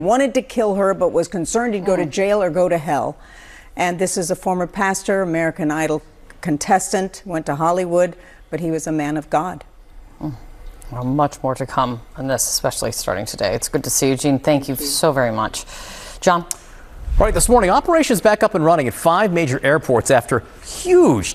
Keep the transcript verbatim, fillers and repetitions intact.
wanted to kill her, but was concerned he'd go to jail or go to hell. And this is a former pastor, American Idol contestant, went to Hollywood, but he was a man of God. Well, much more to come on this, especially starting today. It's good to see you, Jean. Thank you so very much. John? All right, this morning, operations back up and running at five major airports after huge